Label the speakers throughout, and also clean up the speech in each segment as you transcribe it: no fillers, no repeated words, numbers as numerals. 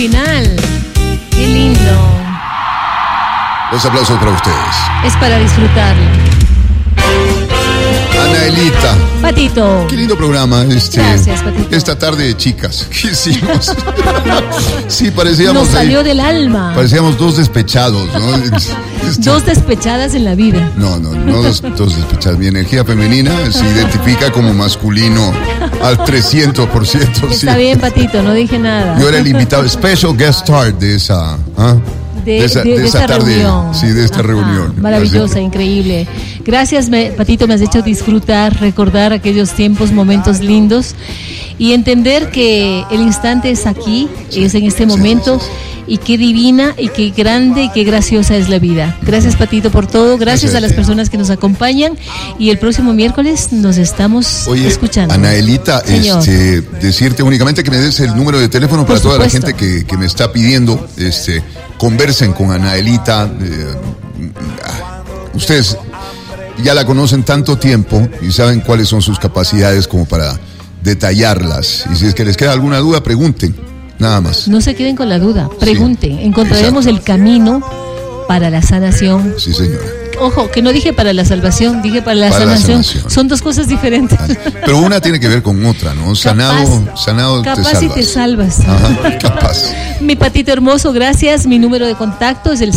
Speaker 1: Final. Qué lindo.
Speaker 2: Los aplausos para ustedes.
Speaker 1: Es para disfrutarlo.
Speaker 2: Anaelita.
Speaker 1: Patito.
Speaker 2: Qué lindo programa.
Speaker 1: Gracias, Patito.
Speaker 2: Esta tarde de chicas. ¿Qué hicimos? Sí, parecíamos.
Speaker 1: Nos salió del alma.
Speaker 2: Parecíamos dos despechados, ¿no?
Speaker 1: Dos despechadas en la vida.
Speaker 2: No dos despechadas. Mi energía femenina se identifica como masculino al 300%.
Speaker 1: Está bien, Patito, no dije nada.
Speaker 2: Yo era el invitado, special guest star de esa. De esa tarde,
Speaker 1: reunión.
Speaker 2: Sí, de esta reunión.
Speaker 1: Maravillosa, increíble. Gracias, Patito, me has hecho disfrutar, recordar aquellos tiempos, momentos lindos y entender que el instante es aquí, es en este momento. Y qué divina y qué grande y qué graciosa es la vida. Gracias, Patito, por todo. Gracias a las personas que nos acompañan. Y el próximo miércoles nos estamos escuchando.
Speaker 2: Anaelita, decirte únicamente que me des el número de teléfono para toda la gente que me está pidiendo. Conversen con Anaelita. Ustedes ya la conocen tanto tiempo y saben cuáles son sus capacidades como para detallarlas. Y si es que les queda alguna duda, pregunten. Nada más.
Speaker 1: No se queden con la duda, pregunten. Sí, encontraremos el camino para la sanación.
Speaker 2: Sí, señora.
Speaker 1: Ojo, que no dije para la salvación, dije para la sanación. Son dos cosas diferentes.
Speaker 2: Pero una tiene que ver con otra, ¿no? Sanado
Speaker 1: capaz te salvas.
Speaker 2: Ajá, capaz.
Speaker 1: Mi Patito hermoso, gracias. Mi número de contacto es el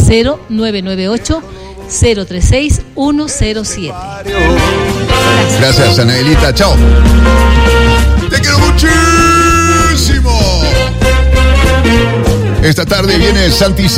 Speaker 1: 0998-036-107.
Speaker 2: Gracias, Anaelita. Chao. Te quiero muchísimo. Esta tarde viene Santi